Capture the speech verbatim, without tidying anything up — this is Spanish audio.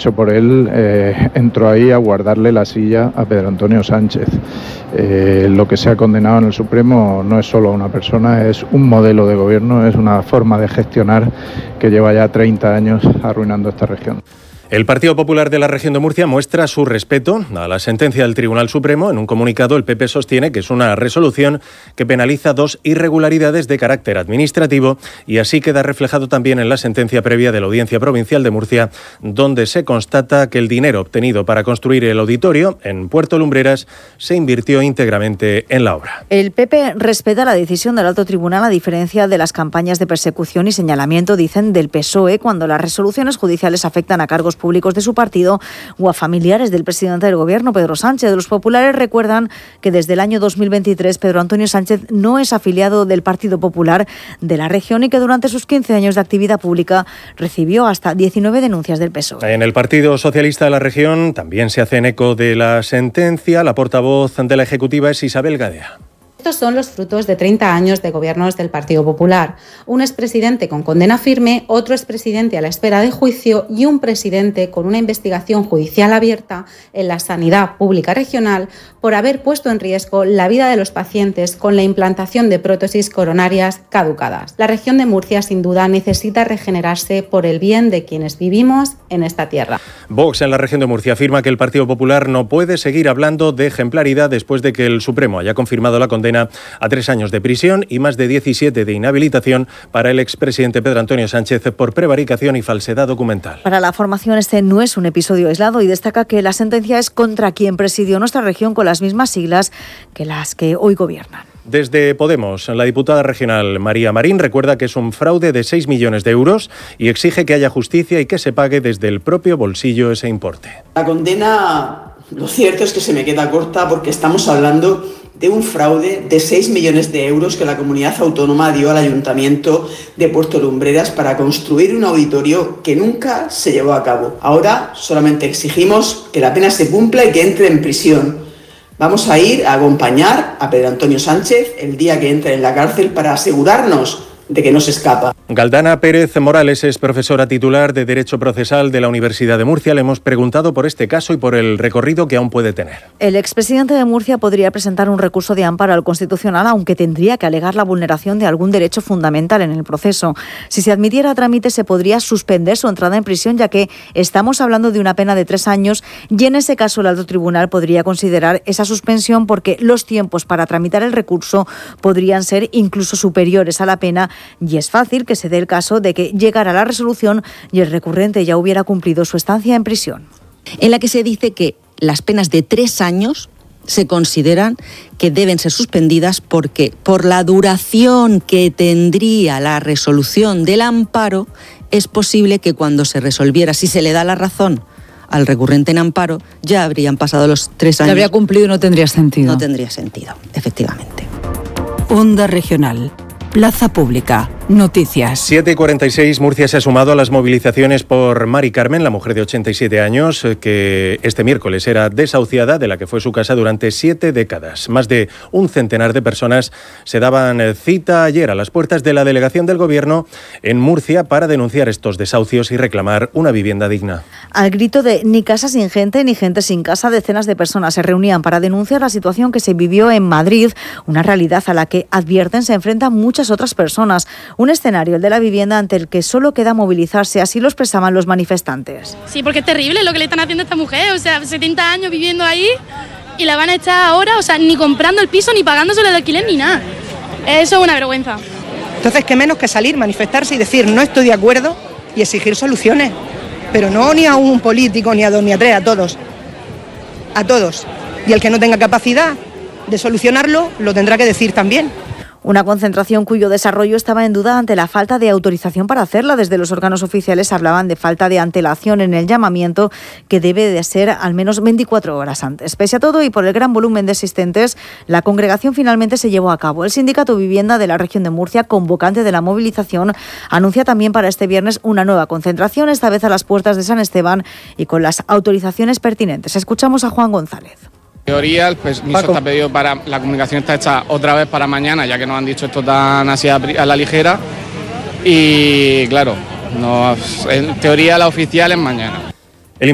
dicho por él, eh, entró ahí a guardarle la silla a Pedro Antonio Sánchez. Eh, lo que se ha condenado en el Supremo no es solo a una persona, es un modelo de gobierno, es una forma de gestionar que lleva ya treinta años arruinando esta región. El Partido Popular de la región de Murcia muestra su respeto a la sentencia del Tribunal Supremo. En un comunicado, el P P sostiene que es una resolución que penaliza dos irregularidades de carácter administrativo y así queda reflejado también en la sentencia previa de la Audiencia Provincial de Murcia, donde se constata que el dinero obtenido para construir el auditorio en Puerto Lumbreras se invirtió íntegramente en la obra. El P P respeta la decisión del Alto Tribunal a diferencia de las campañas de persecución y señalamiento, dicen, del P S O E cuando las resoluciones judiciales afectan a cargos públicos de su partido o a familiares del presidente del Gobierno, Pedro Sánchez. Los populares recuerdan que desde el año dos mil veintitrés Pedro Antonio Sánchez no es afiliado del Partido Popular de la región y que durante sus quince años de actividad pública recibió hasta diecinueve denuncias del P S O E. En el Partido Socialista de la región también se hacen eco de la sentencia. La portavoz de la Ejecutiva es Isabel Gadea. Estos son los frutos de treinta años de gobiernos del Partido Popular. Un expresidente con condena firme, otro expresidente a la espera de juicio y un presidente con una investigación judicial abierta en la sanidad pública regional por haber puesto en riesgo la vida de los pacientes con la implantación de prótesis coronarias caducadas. La región de Murcia, sin duda, necesita regenerarse por el bien de quienes vivimos en esta tierra. Vox en la región de Murcia afirma que el Partido Popular no puede seguir hablando de ejemplaridad después de que el Supremo haya confirmado la condena a tres años de prisión y más de diecisiete de inhabilitación para el expresidente Pedro Antonio Sánchez por prevaricación y falsedad documental. Para la formación este no es un episodio aislado y destaca que la sentencia es contra quien presidió nuestra región con las mismas siglas que las que hoy gobiernan. Desde Podemos, la diputada regional María Marín recuerda que es un fraude de seis millones de euros y exige que haya justicia y que se pague desde el propio bolsillo ese importe. La condena, lo cierto es que se me queda corta porque estamos hablando de un fraude de seis millones de euros que la comunidad autónoma dio al Ayuntamiento de Puerto Lumbreras para construir un auditorio que nunca se llevó a cabo. Ahora solamente exigimos que la pena se cumpla y que entre en prisión. Vamos a ir a acompañar a Pedro Antonio Sánchez el día que entre en la cárcel para asegurarnos de que no se escapa. Galdana Pérez Morales es profesora titular de Derecho Procesal de la Universidad de Murcia. Le hemos preguntado por este caso y por el recorrido que aún puede tener. El expresidente de Murcia podría presentar un recurso de amparo al Constitucional, aunque tendría que alegar la vulneración de algún derecho fundamental en el proceso. Si se admitiera a trámite, se podría suspender su entrada en prisión, ya que estamos hablando de una pena de tres años y en ese caso el Alto Tribunal podría considerar esa suspensión porque los tiempos para tramitar el recurso podrían ser incluso superiores a la pena. Y es fácil que se dé el caso de que llegara la resolución y el recurrente ya hubiera cumplido su estancia en prisión. En la que se dice que las penas de tres años se consideran que deben ser suspendidas porque por la duración que tendría la resolución del amparo es posible que cuando se resolviera, si se le da la razón al recurrente en amparo, ya habrían pasado los tres años. Se habría cumplido y no tendría sentido. No tendría sentido, efectivamente. Onda Regional. Plaza Pública. Noticias. siete y cuarenta y seis, Murcia se ha sumado a las movilizaciones por Mari Carmen, la mujer de ochenta y siete años, que este miércoles era desahuciada de la que fue su casa durante siete décadas. Más de un centenar de personas se daban cita ayer a las puertas de la delegación del Gobierno en Murcia para denunciar estos desahucios y reclamar una vivienda digna. Al grito de ni casa sin gente, ni gente sin casa, decenas de personas se reunían para denunciar la situación que se vivió en Madrid, una realidad a la que, advierten, se enfrentan muchas otras personas. Un escenario, el de la vivienda, ante el que solo queda movilizarse, así lo expresaban los manifestantes. Sí, porque es terrible lo que le están haciendo a esta mujer, o sea, setenta años viviendo ahí y la van a echar ahora, o sea, ni comprando el piso, ni pagándoselo de alquiler, ni nada. Eso es una vergüenza. Entonces, qué menos que salir, manifestarse y decir no estoy de acuerdo y exigir soluciones, pero no ni a un político, ni a dos, ni a tres, a todos, a todos. Y el que no tenga capacidad de solucionarlo, lo tendrá que decir también. Una concentración cuyo desarrollo estaba en duda ante la falta de autorización para hacerla. Desde los órganos oficiales hablaban de falta de antelación en el llamamiento, que debe de ser al menos veinticuatro horas antes. Pese a todo y por el gran volumen de asistentes, la congregación finalmente se llevó a cabo. El Sindicato Vivienda de la región de Murcia, convocante de la movilización, anuncia también para este viernes una nueva concentración, esta vez a las puertas de San Esteban y con las autorizaciones pertinentes. Escuchamos a Juan González. En teoría, el permiso está pedido para, la comunicación está hecha otra vez para mañana, ya que nos han dicho esto tan así a, a la ligera. Y claro, no, en teoría la oficial es mañana.